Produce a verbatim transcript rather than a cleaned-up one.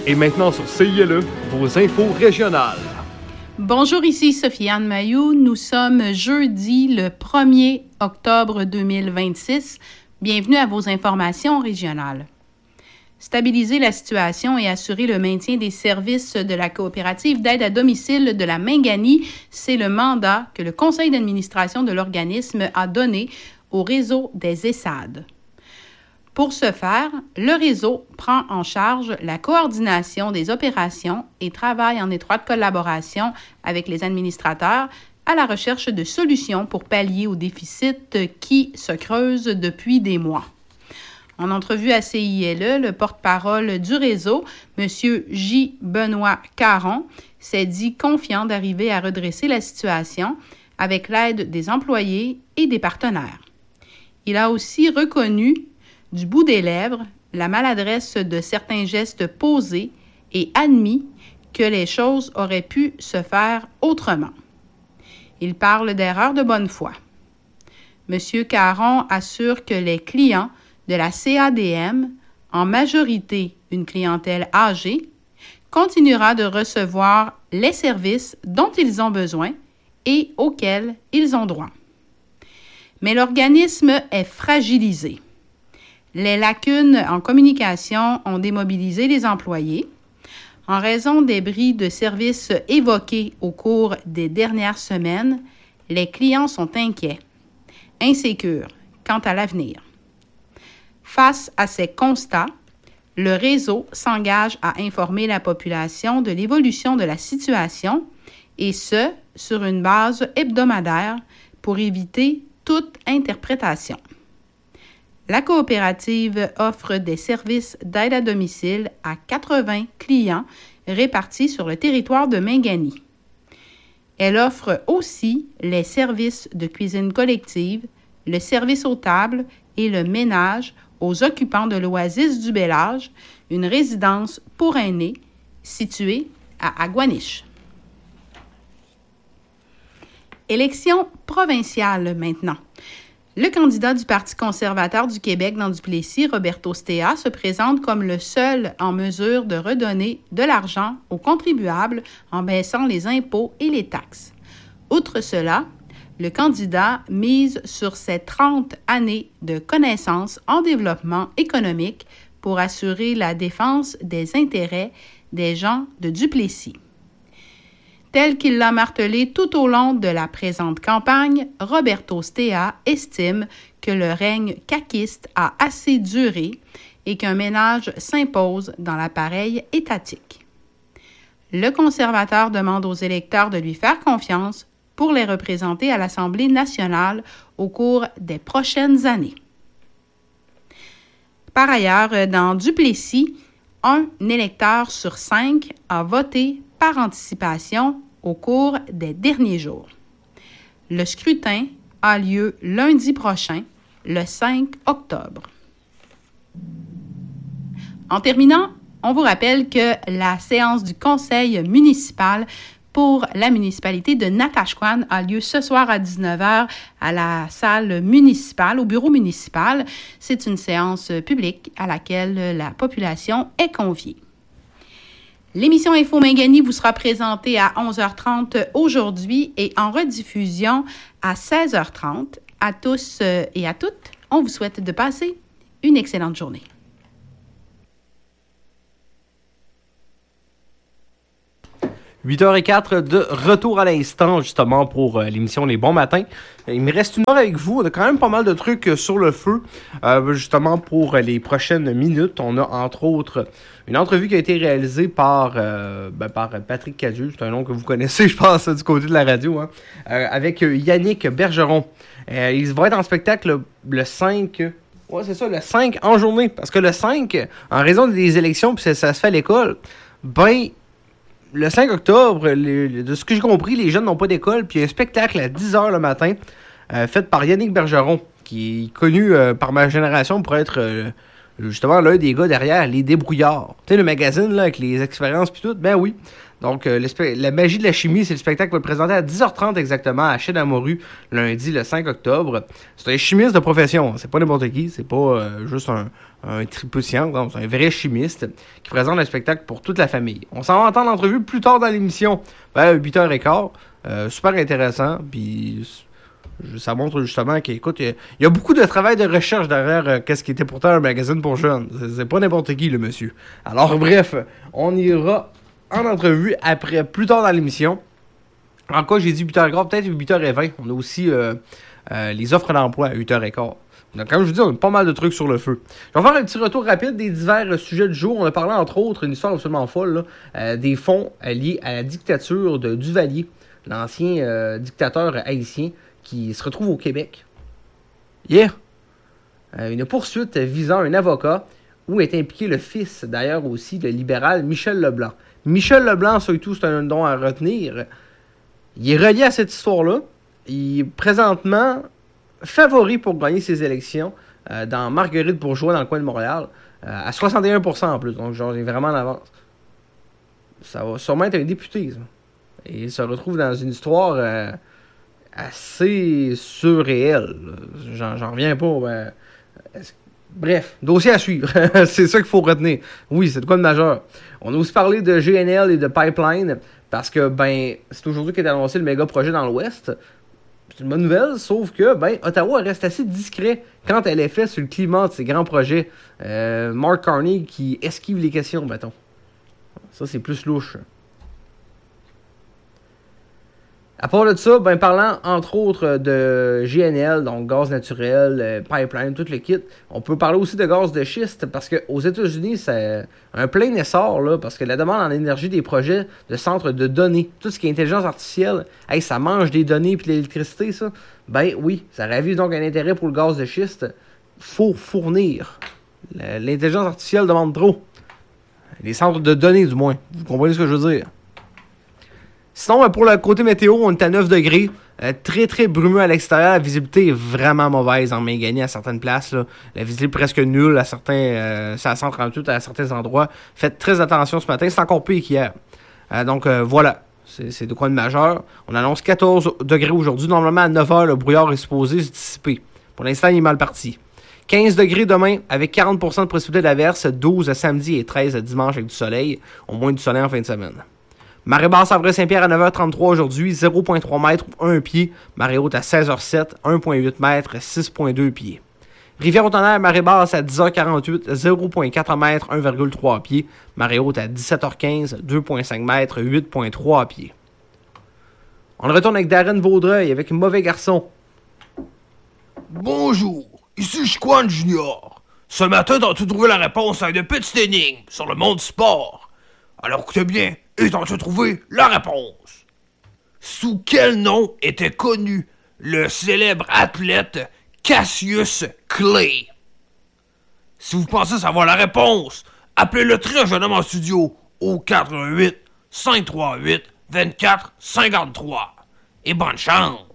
Et maintenant sur C I L E, vos infos régionales. Bonjour, ici Sophie-Anne Mailloux. Nous sommes jeudi le premier octobre deux mille vingt-six. Bienvenue à vos informations régionales. Stabiliser la situation et assurer le maintien des services de la coopérative d'aide à domicile de la Mingani, c'est le mandat que le conseil d'administration de l'organisme a donné au réseau des ESSAD. Pour ce faire, le réseau prend en charge la coordination des opérations et travaille en étroite collaboration avec les administrateurs à la recherche de solutions pour pallier aux déficits qui se creusent depuis des mois. En entrevue à C I L E, le porte-parole du réseau, M. J. Benoît Caron, s'est dit confiant d'arriver à redresser la situation avec l'aide des employés et des partenaires. Il a aussi reconnu du bout des lèvres la maladresse de certains gestes posés et admis que les choses auraient pu se faire autrement. Il parle d'erreurs de bonne foi. M. Caron assure que les clients de la C A D M, en majorité une clientèle âgée, continuera de recevoir les services dont ils ont besoin et auxquels ils ont droit. Mais l'organisme est fragilisé. Les lacunes en communication ont démobilisé les employés. En raison des bris de services évoqués au cours des dernières semaines, les clients sont inquiets, insécures quant à l'avenir. Face à ces constats, le réseau s'engage à informer la population de l'évolution de la situation et ce, sur une base hebdomadaire pour éviter toute interprétation. La coopérative offre des services d'aide à domicile à quatre-vingts clients répartis sur le territoire de Mingani. Elle offre aussi les services de cuisine collective, le service aux tables et le ménage aux occupants de l'Oasis du Bel Âge, une résidence pour aînés située à Aguaniche. Élection provinciale maintenant. Le candidat du Parti conservateur du Québec dans Duplessis, Roberto Stea, se présente comme le seul en mesure de redonner de l'argent aux contribuables en baissant les impôts et les taxes. Outre cela, le candidat mise sur ses trente années de connaissances en développement économique pour assurer la défense des intérêts des gens de Duplessis. Tel qu'il l'a martelé tout au long de la présente campagne, Roberto Stea estime que le règne caquiste a assez duré et qu'un ménage s'impose dans l'appareil étatique. Le conservateur demande aux électeurs de lui faire confiance pour les représenter à l'Assemblée nationale au cours des prochaines années. Par ailleurs, dans Duplessis, un électeur sur cinq a voté par anticipation au cours des derniers jours. Le scrutin a lieu lundi prochain, le cinq octobre. En terminant, on vous rappelle que la séance du conseil municipal pour la municipalité de Natashquan a lieu ce soir à dix-neuf heures à la salle municipale, au bureau municipal. C'est une séance publique à laquelle la population est conviée. L'émission Info Mingani vous sera présentée à onze heures trente aujourd'hui et en rediffusion à seize heures trente. À tous et à toutes, on vous souhaite de passer une excellente journée. huit heures quatre de retour à l'instant, justement, pour euh, l'émission Les Bons Matins. Il me reste une heure avec vous. On a quand même pas mal de trucs euh, sur le feu, euh, justement, pour euh, les prochaines minutes. On a, entre autres, une entrevue qui a été réalisée par, euh, ben, par Patrick Cadieux. C'est un nom que vous connaissez, je pense, du côté de la radio, hein, euh, avec euh, Yannick Bergeron. Euh, il va être en spectacle le, le cinq... Ouais, c'est ça, le cinq en journée. Parce que le cinq, en raison des élections, puis ça, ça se fait à l'école, ben... Le cinq octobre, les, de ce que j'ai compris, les jeunes n'ont pas d'école, puis il y a un spectacle à dix heures le matin, euh, fait par Yannick Bergeron, qui est connu euh, par ma génération pour être euh, justement l'un des gars derrière Les Débrouillards. Tu sais, le magazine là, avec les expériences puis tout, ben oui. Donc, euh, la magie de la chimie, c'est le spectacle qui va être présenté à dix heures trente exactement à Chêne-à-Morue, lundi le cinq octobre. C'est un chimiste de profession, c'est pas n'importe qui, c'est pas euh, juste un, un tripeux science, non, c'est un vrai chimiste qui présente un spectacle pour toute la famille. On s'en va entendre l'entrevue plus tard dans l'émission, vers huit heures quinze, euh, super intéressant, puis ça montre justement qu'écoute, il y, y a beaucoup de travail de recherche derrière euh, qu'est-ce qui était pourtant un magazine pour jeunes. C'est, c'est pas n'importe qui, le monsieur. Alors bref, on ira en entrevue après, plus tard dans l'émission. En quoi j'ai dit huit heures quinze, peut-être huit heures vingt. On a aussi euh, euh, les offres d'emploi à huit heures quinze. Donc, comme je vous dis, on a pas mal de trucs sur le feu. Je vais faire un petit retour rapide des divers sujets du jour. On a parlé, entre autres, une histoire absolument folle, là, euh, des fonds euh, liés à la dictature de Duvalier, l'ancien euh, dictateur haïtien qui se retrouve au Québec. Hier, euh, une poursuite visant un avocat où est impliqué le fils, d'ailleurs aussi, le libéral Michel Leblanc. Michel Leblanc, ça et tout, c'est un nom à retenir. Il est relié à cette histoire-là. Il est présentement favori pour gagner ses élections euh, dans Marguerite Bourgeois, dans le coin de Montréal, euh, à soixante et un pour cent en plus. Donc, genre, il est vraiment en avance. Ça va sûrement être un député, ça. Et il se retrouve dans une histoire euh, assez surréelle. J'en, j'en reviens pas. Ben, bref, dossier à suivre. C'est ça qu'il faut retenir. Oui, c'est de quoi de majeur. On a aussi parlé de G N L et de Pipeline, parce que, ben, c'est aujourd'hui qu'est annoncé le méga projet dans l'Ouest. C'est une bonne nouvelle, sauf que, ben, Ottawa reste assez discret quant à l'effet sur le climat de ces grands projets. Euh, Mark Carney qui esquive les questions, mettons. Ça, c'est plus louche. À part de ça, ben, parlant entre autres de G N L, donc gaz naturel, euh, pipeline, tout le kit, on peut parler aussi de gaz de schiste parce qu'aux États-Unis, c'est un plein essor, là, parce que la demande en énergie des projets de centres de données, tout ce qui est intelligence artificielle, hey, ça mange des données et de l'électricité, ça. Ben oui, ça ravive donc un intérêt pour le gaz de schiste. Faut fournir. L'intelligence artificielle demande trop. Les centres de données, du moins. Vous comprenez ce que je veux dire? Sinon, pour le côté météo, on est à neuf degrés. Euh, très, très brumeux à l'extérieur. La visibilité est vraiment mauvaise en Mingani à certaines places. Là. La visibilité est presque nulle à certains... Euh, c'est à cent trente-huit à certains endroits. Faites très attention ce matin. C'est encore pire qu'hier. Euh, donc, euh, voilà. C'est, c'est de quoi de majeur. On annonce quatorze degrés aujourd'hui. Normalement, à neuf heures, le brouillard est supposé se dissiper. Pour l'instant, il est mal parti. quinze degrés demain avec quarante pour cent de possibilité d'averse. douze à samedi et treize à dimanche avec du soleil. Au moins du soleil en fin de semaine. Marée basse à Vrai-Saint-Pierre à neuf heures trente-trois aujourd'hui, zéro virgule trois mètres, un pied. Marée haute à seize heures sept, un virgule huit mètres, six virgule deux pieds. Rivière-au-Tonnerre, marée basse à dix heures quarante-huit, zéro virgule quatre mètres, un virgule trois pieds. Marée haute à dix-sept heures quinze, deux virgule cinq mètres, huit virgule trois pieds. On retourne avec Darren Vaudreuil, avec Mauvais Garçon. Bonjour, ici Chiquan Junior. Ce matin, t'as-tu trouvé la réponse à une petite énigme sur le monde du sport? Alors écoutez bien, et t'as-tu trouvé la réponse? Sous quel nom était connu le célèbre athlète Cassius Clay? Si vous pensez savoir la réponse, appelez le très jeune homme en studio au quatre un huit, cinq trois huit, deux quatre cinq trois. Et bonne chance!